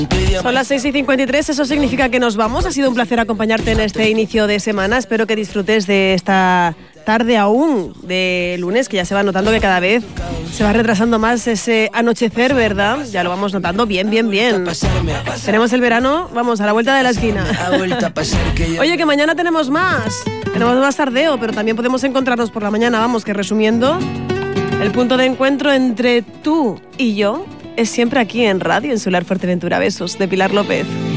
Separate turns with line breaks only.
Son las 6:53, eso significa que nos vamos. Ha sido un placer acompañarte en este inicio de semana. Espero que disfrutes de esta tarde aún de lunes, que ya se va notando que cada vez se va retrasando más ese anochecer, ¿verdad? Ya lo vamos notando bien. Tenemos el verano, vamos, a la vuelta de la esquina. Oye, que mañana tenemos más tardeo, pero también podemos encontrarnos por la mañana. Vamos, que resumiendo, el punto de encuentro entre tú y yo es siempre aquí en Radio Insular Fuerteventura. Besos, de Pilar López.